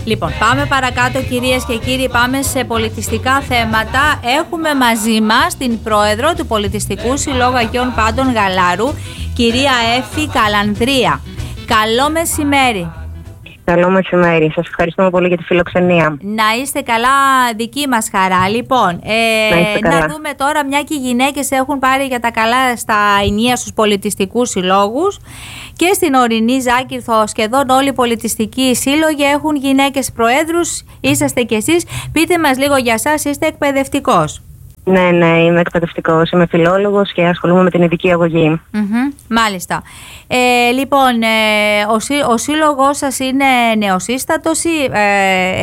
Λοιπόν, πάμε παρακάτω κυρίες και κύριοι, πάμε σε πολιτιστικά θέματα. Έχουμε μαζί μας την πρόεδρο του Πολιτιστικού Συλλόγου Αγίων Πάντων Γαλάρου, κυρία Έφη Καλανδρία. Καλό μεσημέρι. Καλό μεσημέρι. Σας ευχαριστούμε πολύ για τη φιλοξενία. Να είστε καλά, δική μας χαρά. Λοιπόν, να δούμε τώρα, μια και οι γυναίκες έχουν πάρει για τα καλά στα ενία στους πολιτιστικούς συλλόγους και στην Ορεινή Ζάκυνθο σχεδόν όλοι οι πολιτιστικοί σύλλογοι έχουν γυναίκες προέδρους. Είσαστε κι εσείς. Πείτε μας λίγο για εσάς, είστε εκπαιδευτικός. Ναι, είμαι εκπαιδευτικός, είμαι φιλόλογος και ασχολούμαι με την ειδική αγωγή. Μάλιστα. Λοιπόν, ο σύλλογός σας είναι νεοσύστατος ή